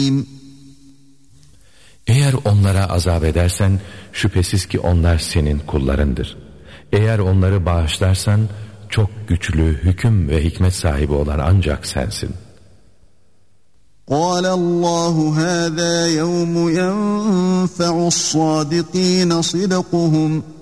Eğer onlara azap edersen şüphesiz ki onlar senin kullarındır. Eğer onları bağışlarsan çok güçlü, hüküm ve hikmet sahibi olan ancak sensin. قَالَ اللّٰهُ هَذَا يَوْمُ يَنْفَعُ الصَّادِقِينَ صِدْقُهُمْ